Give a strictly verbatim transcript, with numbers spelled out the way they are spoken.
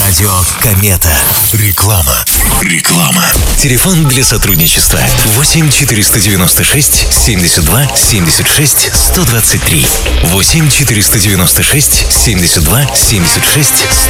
Радио Комета. Реклама. Реклама. Телефон для сотрудничества восемь четыреста девяносто шесть семьдесят два семьдесят шесть сто двадцать три. восемь четыреста девяносто шесть семьдесят два семьдесят шесть